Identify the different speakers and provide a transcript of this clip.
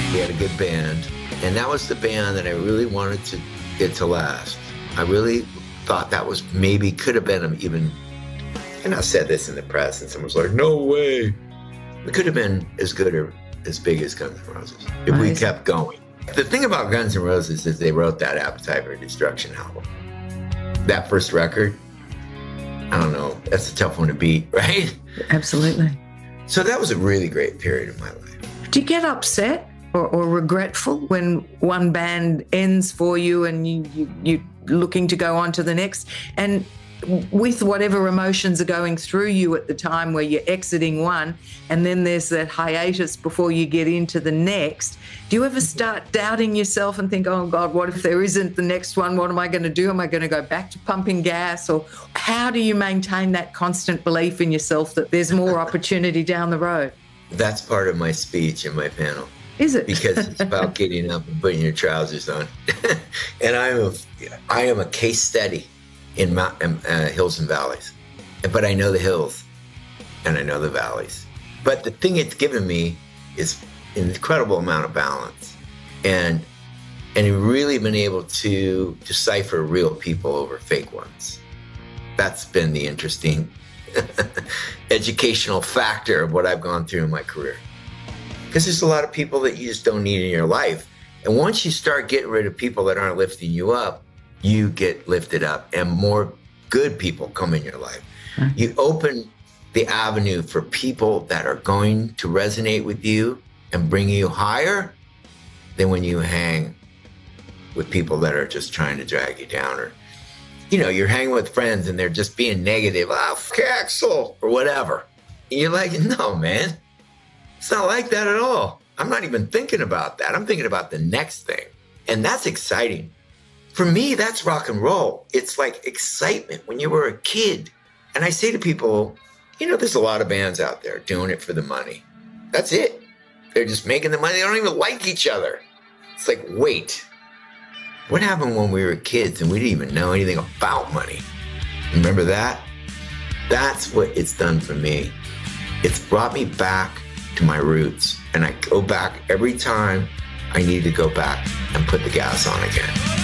Speaker 1: We had a good band, and that was the band that I really wanted to get to last. I really thought that was maybe could have been even, and I said this in the press, and someone was like, no way. It could have been as good or as big as Guns N' Roses if we kept going. The thing about Guns N' Roses is they wrote that Appetite for Destruction album. That first record, I don't know, that's a tough one to beat, right?
Speaker 2: Absolutely.
Speaker 1: So that was a really great period of my life.
Speaker 2: Do you get upset or regretful when one band ends for you and you're looking to go on to the next? And with whatever emotions are going through you at the time where you're exiting one, and then there's that hiatus before you get into the next, do you ever start doubting yourself and think, oh God, what if there isn't the next one? What am I going to do? Am I going to go back to pumping gas? Or how do you maintain that constant belief in yourself that there's more opportunity down the road?
Speaker 1: That's part of my speech in my panel.
Speaker 2: Is it?
Speaker 1: Because it's about getting up and putting your trousers on. And I am a case study in hills and valleys. But I know the hills and I know the valleys. But the thing it's given me is an incredible amount of balance and really been able to decipher real people over fake ones. That's been the interesting educational factor of what I've gone through in my career. Because there's a lot of people that you just don't need in your life. And once you start getting rid of people that aren't lifting you up, you get lifted up and more good people come in your life. You open the avenue for people that are going to resonate with you and bring you higher than when you hang with people that are just trying to drag you down, or, you know, you're hanging with friends and they're just being negative, f Axl, or whatever. And you're like, no, man, it's not like that at all. I'm not even thinking about that. I'm thinking about the next thing. And that's exciting. For me, that's rock and roll. It's like excitement when you were a kid. And I say to people, you know, there's a lot of bands out there doing it for the money. That's it. They're just making the money. They don't even like each other. It's like, wait, what happened when we were kids and we didn't even know anything about money? Remember that? That's what it's done for me. It's brought me back to my roots. And I go back every time I need to go back and put the gas on again.